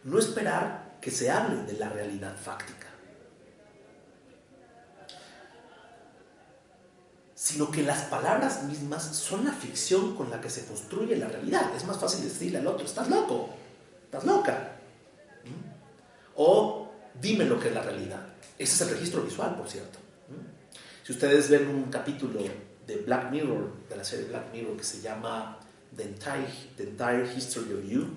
no esperar que se hable de la realidad fáctica, sino que las palabras mismas son la ficción con la que se construye la realidad. Es más fácil decirle al otro: estás loco, estás loca, o dime lo que es la realidad. Ese es el registro visual, por cierto. Si ustedes ven un capítulo de Black Mirror, de la serie Black Mirror, que se llama The Entire History of You,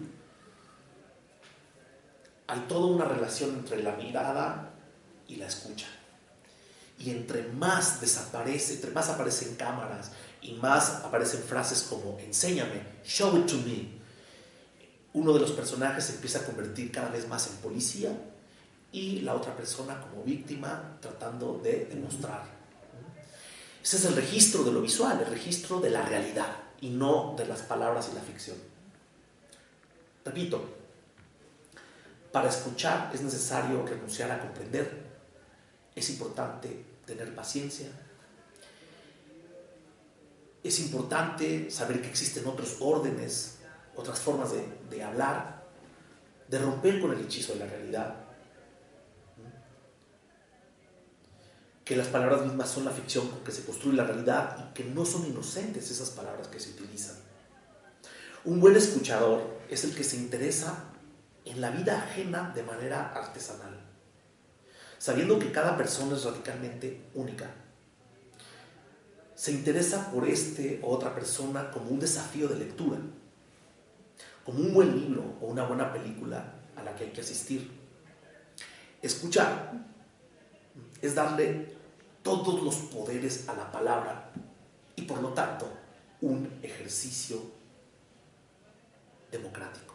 hay toda una relación entre la mirada y la escucha. Y entre más aparecen cámaras y más aparecen frases como enséñame, show it to me, uno de los personajes se empieza a convertir cada vez más en policía y la otra persona como víctima tratando de demostrar. Ese es el registro de lo visual, el registro de la realidad y no de las palabras y la ficción. Repito, para escuchar es necesario renunciar a comprender. Es importante tener paciencia. Es importante saber que existen otros órdenes, otras formas de hablar, de romper con el hechizo de la realidad. Que las palabras mismas son la ficción con que se construye la realidad y que no son inocentes esas palabras que se utilizan. Un buen escuchador es el que se interesa en la vida ajena de manera artesanal, sabiendo que cada persona es radicalmente única. Se interesa por este o otra persona como un desafío de lectura, como un buen libro o una buena película a la que hay que asistir. Escuchar es darle todos los poderes a la palabra y, por lo tanto, un ejercicio democrático.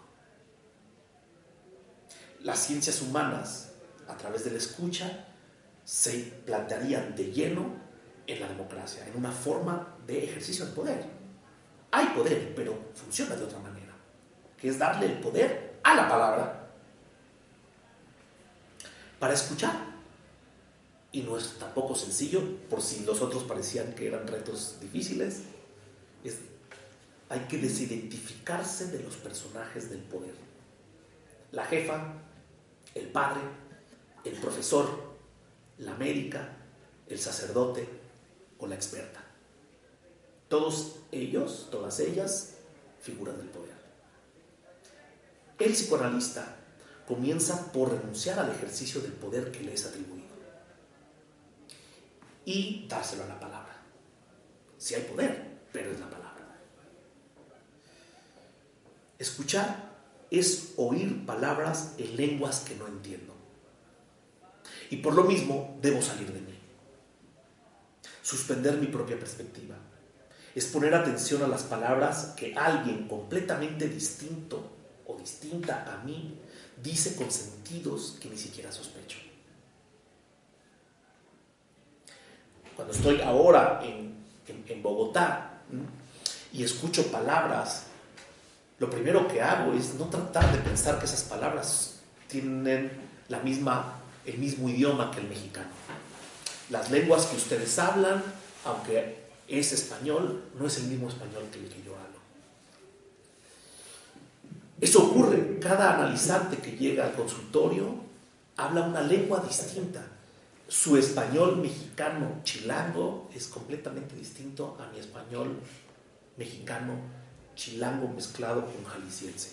Las ciencias humanas, a través de la escucha, se plantearían de lleno en la democracia, en una forma de ejercicio de poder. Hay poder, pero funciona de otra manera, que es darle el poder a la palabra para escuchar. Y no es tampoco sencillo, por si los otros parecían que eran retos difíciles. Hay que desidentificarse de los personajes del poder. La jefa, el padre, el profesor, la médica, el sacerdote o la experta. Todos ellos, todas ellas, figuras del poder. El psicoanalista comienza por renunciar al ejercicio del poder que le es atribuido y dárselo a la palabra. Sí hay poder, pero es la palabra. Escuchar es oír palabras en lenguas que no entiendo. Y por lo mismo debo salir de mí. Suspender mi propia perspectiva. Es poner atención a las palabras que alguien completamente distinto o distinta a mí dice con sentidos que ni siquiera sospecho. Cuando estoy ahora en Bogotá y escucho palabras, lo primero que hago es no tratar de pensar que esas palabras tienen el mismo idioma que el mexicano. Las lenguas que ustedes hablan, aunque es español, no es el mismo español que el que yo hablo. Eso ocurre. Cada analizante que llega al consultorio habla una lengua distinta. Su español mexicano chilango es completamente distinto a mi español mexicano chilango mezclado con jalisciense.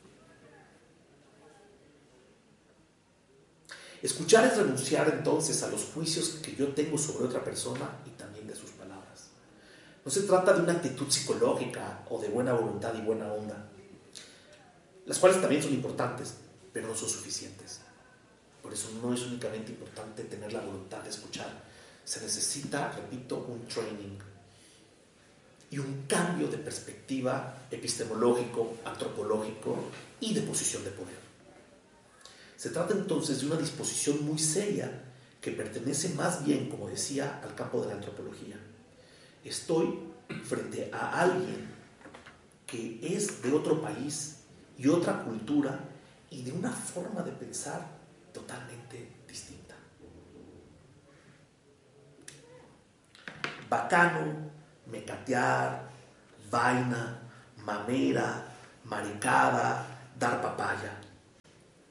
Escuchar es renunciar entonces a los juicios que yo tengo sobre otra persona y también de sus palabras. No se trata de una actitud psicológica o de buena voluntad y buena onda, las cuales también son importantes, pero no son suficientes. Por eso no es únicamente importante tener la voluntad de escuchar. Se necesita, repito, un training y un cambio de perspectiva epistemológico, antropológico y de posición de poder. Se trata entonces de una disposición muy seria que pertenece más bien, como decía, al campo de la antropología. Estoy frente a alguien que es de otro país y otra cultura y de una forma de pensar totalmente distinta. Bacano, mecatear, vaina, mamera, maricada, dar papaya.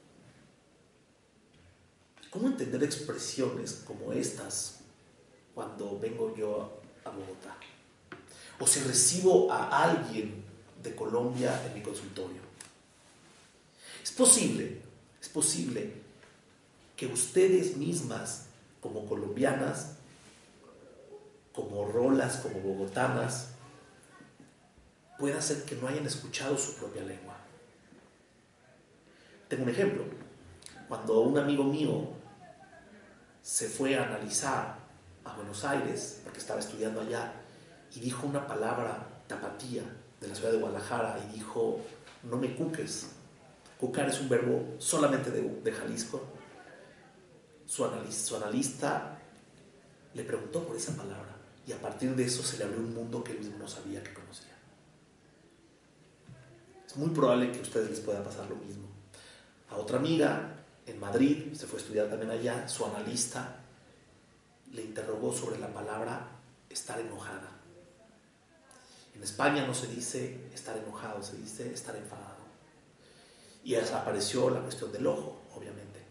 ¿Cómo entender expresiones como estas cuando vengo yo a Bogotá? O si recibo a alguien de Colombia en mi consultorio. Es posible que ustedes mismas, como colombianas, como rolas, como bogotanas, pueda ser que no hayan escuchado su propia lengua. Tengo un ejemplo. Cuando un amigo mío se fue a analizar a Buenos Aires, porque estaba estudiando allá, y dijo una palabra tapatía de la ciudad de Guadalajara, y dijo, no me cuques. Cucar es un verbo solamente de Jalisco. Su analista le preguntó por esa palabra, y a partir de eso se le abrió un mundo que él mismo no sabía que conocía. Es muy probable que a ustedes les pueda pasar lo mismo. A otra amiga en Madrid, se fue a estudiar también allá, su analista le interrogó sobre la palabra estar enojada. En España no se dice estar enojado, se dice estar enfadado. Y apareció la cuestión del ojo, obviamente.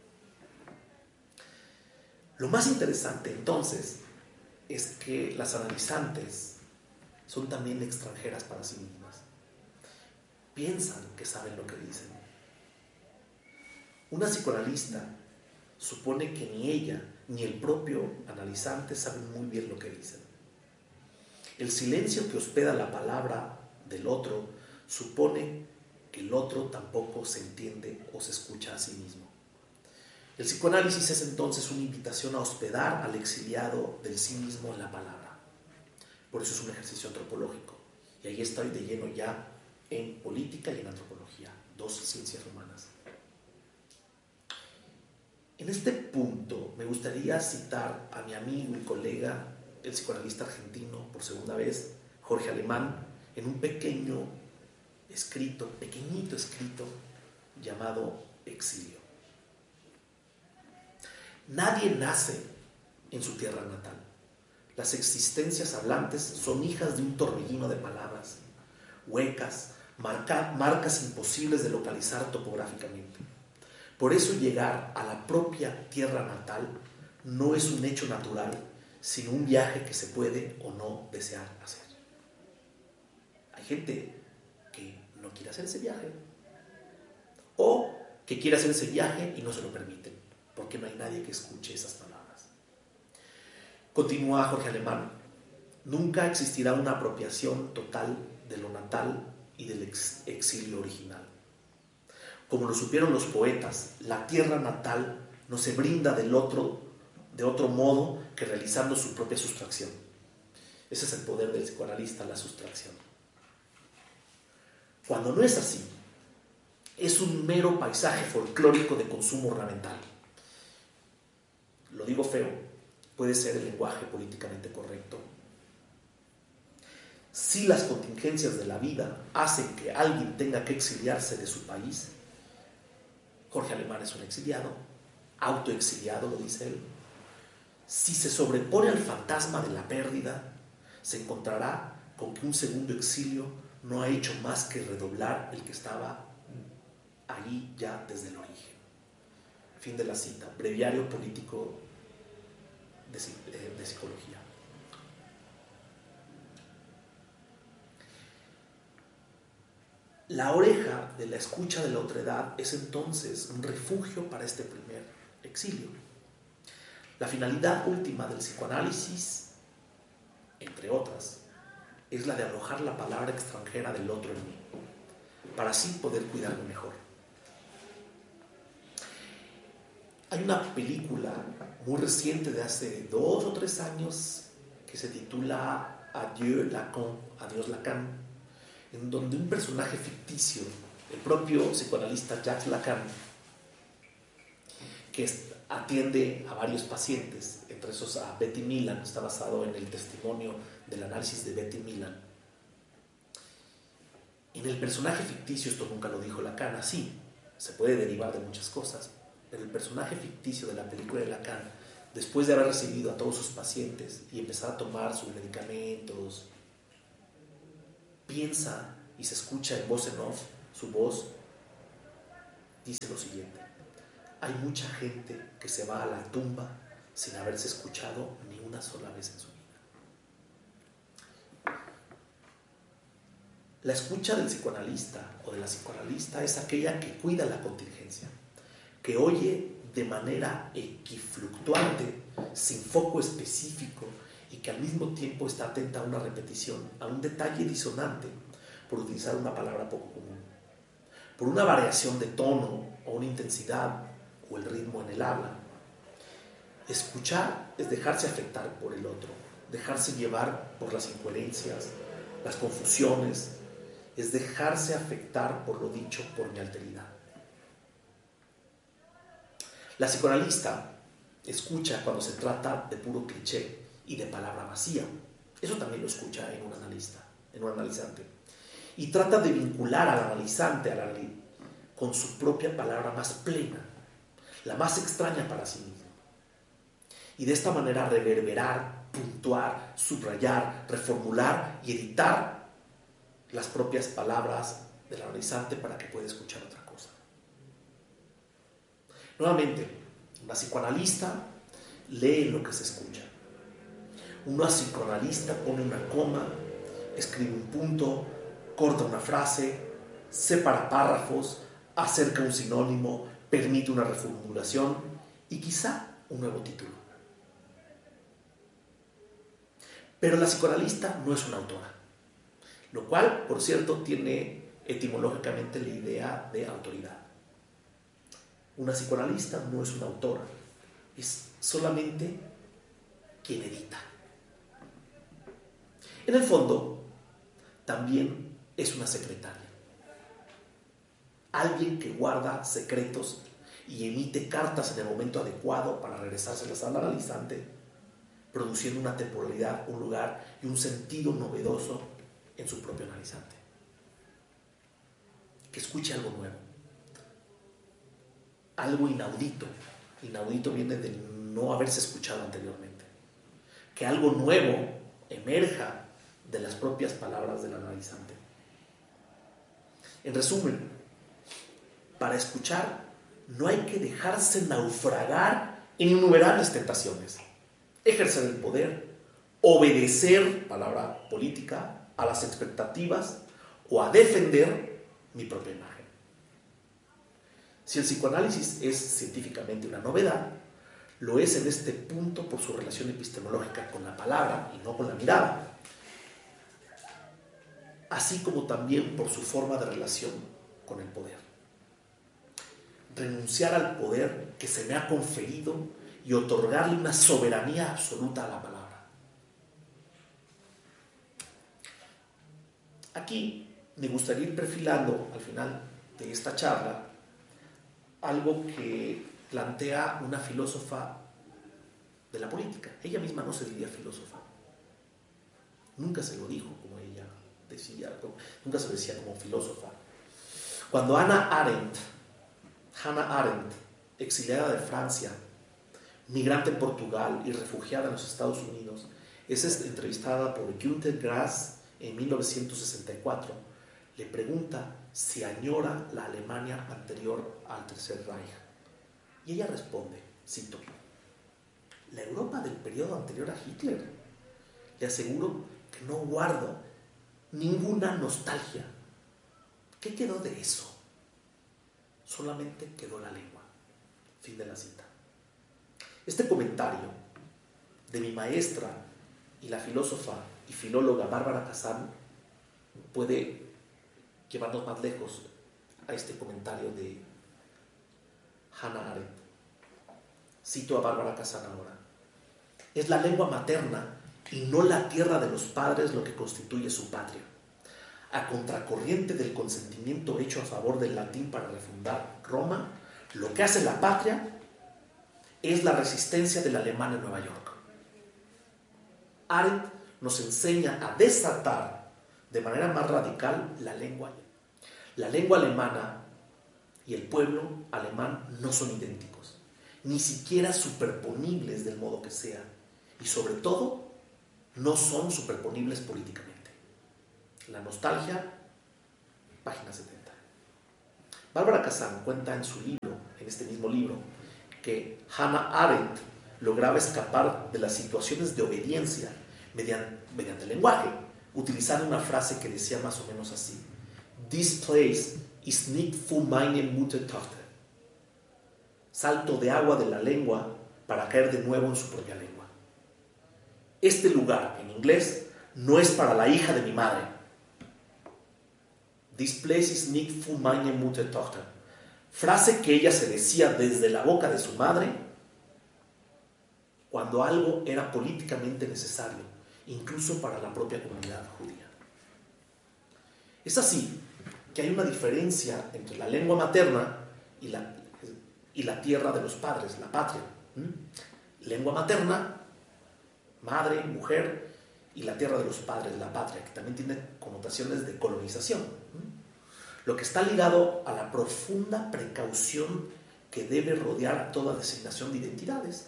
Lo más interesante entonces es que las analizantes son también extranjeras para sí mismas. Piensan que saben lo que dicen. Una psicoanalista supone que ni ella ni el propio analizante saben muy bien lo que dicen. El silencio que hospeda la palabra del otro supone que el otro tampoco se entiende o se escucha a sí mismo. El psicoanálisis es entonces una invitación a hospedar al exiliado del sí mismo en la palabra. Por eso es un ejercicio antropológico. Y ahí estoy de lleno ya en política y en antropología, dos ciencias humanas. En este punto me gustaría citar a mi amigo y colega, el psicoanalista argentino, por segunda vez, Jorge Alemán, en un pequeñito escrito, llamado Exilio. Nadie nace en su tierra natal. Las existencias hablantes son hijas de un torbellino de palabras, huecas, marcas imposibles de localizar topográficamente. Por eso llegar a la propia tierra natal no es un hecho natural, sino un viaje que se puede o no desear hacer. Hay gente que no quiere hacer ese viaje, o que quiere hacer ese viaje y no se lo permiten, porque no hay nadie que escuche esas palabras. Continúa Jorge Alemán: nunca existirá una apropiación total de lo natal y del exilio original. Como lo supieron los poetas, la tierra natal no se brinda de otro modo que realizando su propia sustracción. Ese es el poder del psicoanalista, la sustracción. Cuando no es así, es un mero paisaje folclórico de consumo ornamental. Lo digo feo, puede ser el lenguaje políticamente correcto. Si las contingencias de la vida hacen que alguien tenga que exiliarse de su país, Jorge Alemán es un exiliado, autoexiliado, lo dice él. Si se sobrepone al fantasma de la pérdida, se encontrará con que un segundo exilio no ha hecho más que redoblar el que estaba allí ya desde el origen. Fin de la cita. Breviario político de psicología. La oreja de la escucha de la otredad es entonces un refugio para este primer exilio. La finalidad última del psicoanálisis, entre otras, es la de arrojar la palabra extranjera del otro en mí, para así poder cuidarme mejor. Hay una película muy reciente de hace 2 o 3 años que se titula Adieu Lacan, Adiós Lacan, en donde un personaje ficticio, el propio psicoanalista Jacques Lacan, que atiende a varios pacientes, entre esos a Betty Milan, está basado en el testimonio del análisis de Betty Milan. En el personaje ficticio, esto nunca lo dijo Lacan, así, se puede derivar de muchas cosas, pero el personaje ficticio de la película de Lacan, después de haber recibido a todos sus pacientes y empezar a tomar sus medicamentos, piensa y se escucha en voz en off, su voz dice lo siguiente: hay mucha gente que se va a la tumba sin haberse escuchado ni una sola vez en su vida. La escucha del psicoanalista o de la psicoanalista es aquella que cuida la contingencia, que oye de manera equifluctuante, sin foco específico, y que al mismo tiempo está atenta a una repetición, a un detalle disonante, por utilizar una palabra poco común, por una variación de tono o una intensidad o el ritmo en el habla. Escuchar es dejarse afectar por el otro, dejarse llevar por las incoherencias, las confusiones, es dejarse afectar por lo dicho por mi alteridad. La psicoanalista escucha cuando se trata de puro cliché y de palabra vacía. Eso también lo escucha en un analista, en un analizante. Y trata de vincular al analizante con su propia palabra más plena, la más extraña para sí mismo. Y de esta manera reverberar, puntuar, subrayar, reformular y editar las propias palabras del analizante para que pueda escuchar otra cosa. Nuevamente, una psicoanalista lee lo que se escucha. Una psicoanalista pone una coma, escribe un punto, corta una frase, separa párrafos, acerca un sinónimo, permite una reformulación y quizá un nuevo título. Pero la psicoanalista no es una autora, lo cual, por cierto, tiene etimológicamente la idea de autoridad. Una psicoanalista no es una autora, es solamente quien edita. En el fondo, también es una secretaria. Alguien que guarda secretos y emite cartas en el momento adecuado para regresárselas al analizante, produciendo una temporalidad, un lugar y un sentido novedoso en su propio analizante. Que escuche algo nuevo, algo inaudito. Inaudito viene de no haberse escuchado anteriormente. Que algo nuevo emerja de las propias palabras del analizante. En resumen, para escuchar no hay que dejarse naufragar en innumerables tentaciones. Ejercer el poder, obedecer, palabra política, a las expectativas o a defender mi propia imagen. Si el psicoanálisis es científicamente una novedad, lo es en este punto por su relación epistemológica con la palabra y no con la mirada, así como también por su forma de relación con el poder. Renunciar al poder que se me ha conferido y otorgarle una soberanía absoluta a la palabra. Aquí me gustaría ir perfilando al final de esta charla algo que plantea una filósofa de la política. Ella misma no se diría filósofa. Nunca se lo dijo como ella decía, nunca se decía como filósofa. Cuando Hannah Arendt, exiliada de Francia, migrante en Portugal y refugiada en los Estados Unidos, es entrevistada por Günter Grass en 1964, le pregunta si añora la Alemania anterior al Tercer Reich. Y ella responde, cito, la Europa del periodo anterior a Hitler. Le aseguro que no guardo ninguna nostalgia. ¿Qué quedó de eso? Solamente quedó la lengua. Fin de la cita. Este comentario de mi maestra y la filósofa y filóloga Bárbara Kazan puede llevarnos más lejos a este comentario de Hannah Arendt. Cito a Bárbara Kazan ahora. Es la lengua materna y no la tierra de los padres lo que constituye su patria. A contracorriente del consentimiento hecho a favor del latín para refundar Roma, lo que hace la patria es la resistencia del alemán en Nueva York. Arendt nos enseña a desatar de manera más radical la lengua. La lengua alemana y el pueblo alemán no son idénticos, ni siquiera superponibles del modo que sea, y sobre todo no son superponibles políticamente. La nostalgia, página 70. Bárbara Kazan cuenta en su libro, en este mismo libro, que Hannah Arendt lograba escapar de las situaciones de obediencia mediante el lenguaje, utilizando una frase que decía más o menos así: This place is nicht für meine Muttertochter. Salto de agua de la lengua para caer de nuevo en su propia lengua. Este lugar, en inglés, no es para la hija de mi madre. This place is nicht für meine Muttertochter. Frase que ella se decía desde la boca de su madre cuando algo era políticamente necesario, incluso para la propia comunidad judía. Es así que hay una diferencia entre la lengua materna y la tierra de los padres, la patria. Lengua materna, madre, mujer, y la tierra de los padres, la patria, que también tiene connotaciones de colonización. Lo que está ligado a la profunda precaución que debe rodear toda designación de identidades.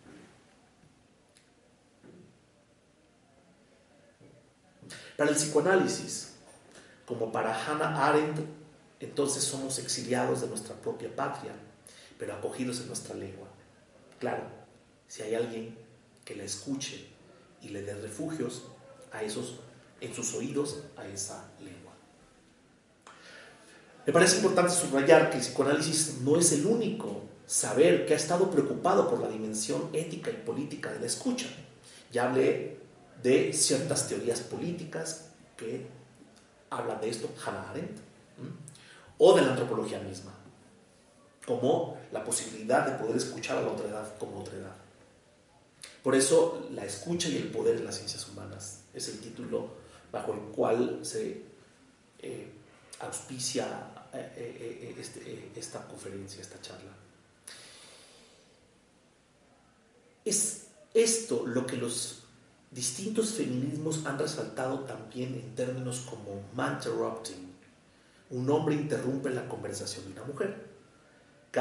Para el psicoanálisis, como para Hannah Arendt, entonces somos exiliados de nuestra propia patria, pero acogidos en nuestra lengua. Claro, si hay alguien que la escuche y le dé refugios en sus oídos a esa lengua. Me parece importante subrayar que el psicoanálisis no es el único saber que ha estado preocupado por la dimensión ética y política de la escucha. Ya hablé de ciertas teorías políticas que hablan de esto, Hannah Arendt, o de la antropología misma, como la posibilidad de poder escuchar a la otredad como otredad. Por eso, la escucha y el poder en las ciencias humanas es el título bajo el cual se auspicia esta conferencia, esta charla. Es esto lo que los distintos feminismos han resaltado también en términos como man-interrupting. Un hombre interrumpe la conversación de una mujer.